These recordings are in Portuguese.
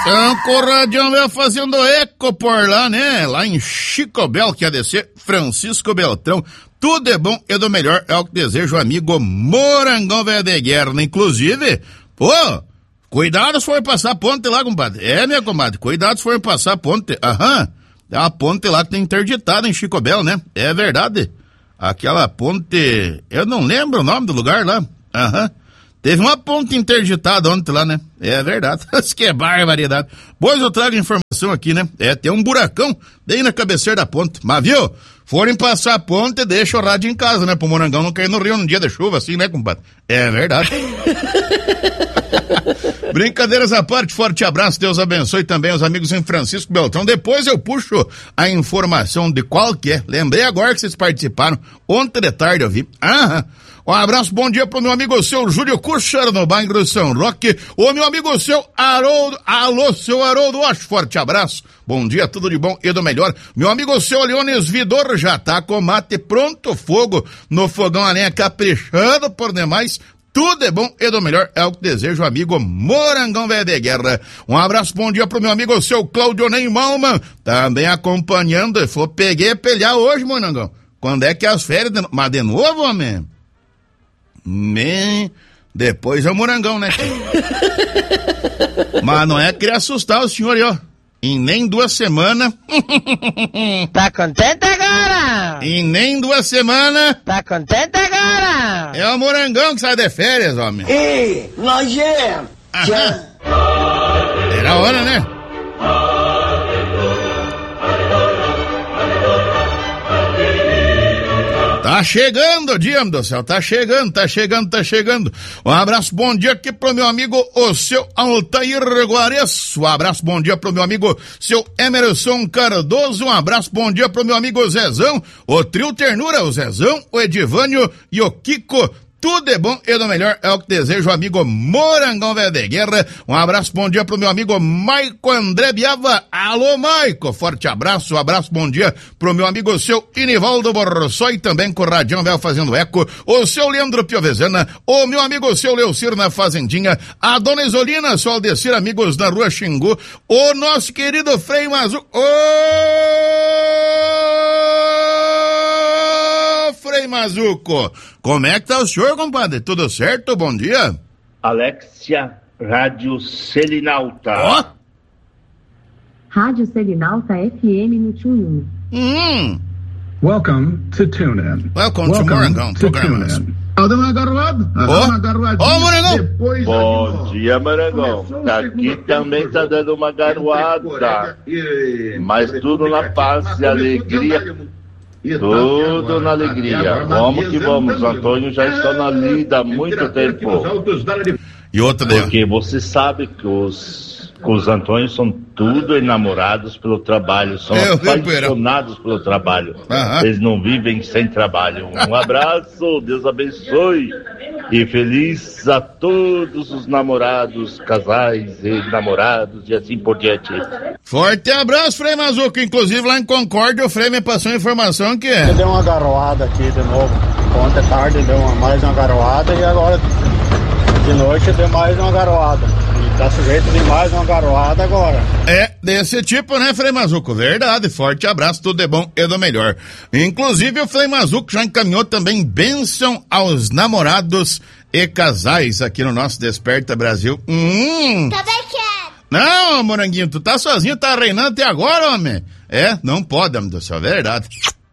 Então, o Radião vai fazendo eco por lá, né? Lá em Chicobel, que é descer Francisco Beltrão. Tudo é bom e do melhor é o que deseja o amigo Morangão Velho de Guerra. Inclusive, pô, cuidado se for passar a ponte lá, compadre. É, minha comadre, cuidado se for passar a ponte. Aham, é uma ponte lá que tem interditada em Chicobel, né? É verdade. Aquela ponte, eu não lembro o nome do lugar lá. Aham. Teve uma ponte interditada ontem lá, né? É verdade. Que barbaridade. Pois eu trago informação aqui, né? Tem um buracão bem na cabeceira da ponte. Mas viu? Forem passar a ponte, deixa o rádio em casa, né? Pro Morangão não cair no rio num dia de chuva assim, né, compadre? É verdade. Brincadeiras à parte, forte abraço, Deus abençoe também os amigos em Francisco Beltrão. Depois eu puxo a informação de qual que é. Lembrei agora que vocês participaram. Ontem de tarde eu vi. Aham. Um abraço, bom dia pro meu amigo seu Júlio Kucher, no bairro São Roque. O meu amigo seu Haroldo. Alô, seu Haroldo, forte abraço. Bom dia, tudo de bom e do melhor. Meu amigo seu Leones Vidor já tá com mate pronto, fogo no fogão a lenha caprichando por demais. Tudo é bom e do melhor é o que deseja o amigo Morangão Velho de Guerra. Um abraço, bom dia pro meu amigo seu Claudio Ney Malman, também acompanhando. Peguei a pelhar hoje, Morangão. Quando é que é as férias? Mas de novo, homem? Depois é o Morangão, né? Mas não é querer assustar o senhor aí, ó. Em nem 2 semanas. Tá contente agora? Em nem 2 semanas. Tá contente agora? É o Morangão que sai de férias, homem. Ei, nojento! Era a hora, né? Tá chegando o dia, meu Deus do céu, tá chegando. Um abraço, bom dia aqui pro meu amigo, o seu Altair Guares. Um abraço, bom dia pro meu amigo, seu Emerson Cardoso. Um abraço, bom dia pro meu amigo Zezão, o trio Ternura, o Zezão, o Edivânio e o Kiko. Tudo é bom e do melhor é o que deseja o amigo Morangão Velho de Guerra. Um abraço, bom dia pro meu amigo Maico André Biava. Alô, Maico, forte abraço, bom dia pro meu amigo seu Inivaldo Borsoi, também com o Radião Velho fazendo eco, o seu Leandro Piovezana, o meu amigo seu Leucir na Fazendinha, a dona Isolina, seu Aldecir, amigos da Rua Xingu, o nosso querido Frei Mazu. Frei Mazuco, como é que tá o senhor, compadre? Tudo certo? Bom dia. Alexia, Rádio Selinalta. Ó. Rádio Selinalta FM no TuneIn. Welcome to TuneIn. Welcome to Morangão. Dá uma garroada. Ô, Morangão. Bom dia, Morangão. Aqui também tá dando uma garoada. Mas tudo na paz e alegria. Tudo na alegria. Vamos que vamos. Antônio já está na lida há muito tempo. E outra daí. Porque você sabe que os Antônios são tudo enamorados pelo trabalho, são apaixonados pelo trabalho. Eles não vivem sem trabalho. Um abraço, Deus abençoe. E feliz a todos os namorados, casais e namorados e assim por diante. Forte abraço, Frei Mazuco. Inclusive lá em Concórdia o Frei me passou a informação que é. Deu uma garoada aqui de novo. Ontem tarde deu mais uma garoada e agora de noite deu mais uma garoada. E tá sujeito de mais uma garoada agora. É, desse tipo, né, Frei Mazuco? Verdade, forte abraço, tudo é bom e do melhor. Inclusive o Frei Mazuco já encaminhou também bênção aos namorados e casais aqui no nosso Desperta Brasil. Também quero. Não, Moranguinho, tu tá sozinho, tá reinando até agora, homem. É, não pode, homem do céu, verdade.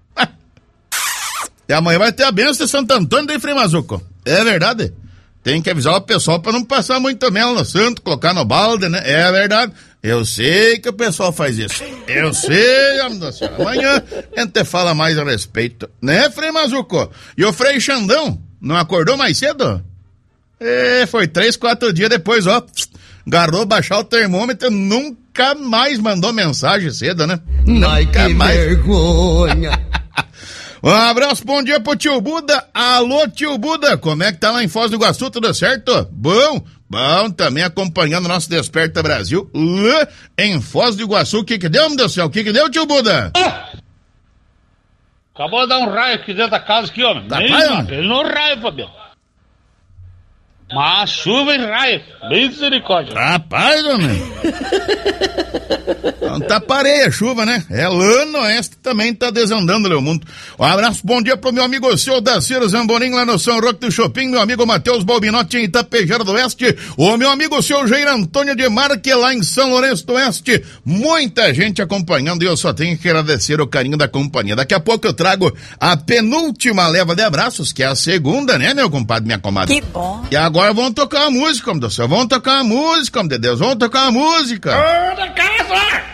E amanhã vai ter a bênção de Santo Antônio de Frei Mazuco. É verdade. Tem que avisar o pessoal pra não passar muito mel no santo, colocar no balde, né? É verdade. Eu sei que o pessoal faz isso. Eu sei, homem do céu. Amanhã a gente fala mais a respeito. Né, Frei Mazuco? E o Frei Xandão, não acordou mais cedo? É, foi 3, 4 dias depois, ó. Garou baixar o termômetro, nunca mais mandou mensagem cedo, né? Ai, que vergonha. Um abraço, bom dia pro tio Buda. Alô, tio Buda, como é que tá lá em Foz do Iguaçu, tudo certo? Bom, também acompanhando o nosso Desperta Brasil lá em Foz do Iguaçu. O que deu, meu Deus do céu? O que deu, tio Buda? Acabou de dar um raio aqui dentro da casa, aqui, homem. Tá, ele não raio, Fabiano. Mas chuva e raio, misericórdia. Rapaz, homem. Não tá pareia a chuva, né? É lá no oeste também tá desandando, Leomundo. Um abraço, bom dia pro meu amigo seu Daciro Zambonim lá no São Roque do Shopping, meu amigo Matheus Balbinotti em Itapejara do Oeste, o meu amigo seu Jair Antônio de Marque lá em São Lourenço do Oeste. Muita gente acompanhando e eu só tenho que agradecer o carinho da companhia. Daqui a pouco eu trago a penúltima leva de abraços, que é a segunda, né, meu compadre, minha comadre? Que bom. E agora vamos tocar a música, meu Deus. Vamos tocar a música, meu Deus. Vamos tocar a música. Ô, da casa!